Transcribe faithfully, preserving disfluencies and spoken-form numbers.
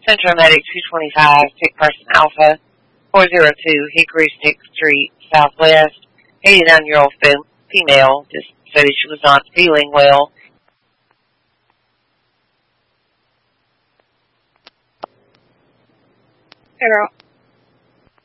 Central Medic two twenty-five, Pick Person Alpha, four oh two Hickory Stick Street, Southwest. eighty-nine-year-old female just said she was not feeling well. Hello.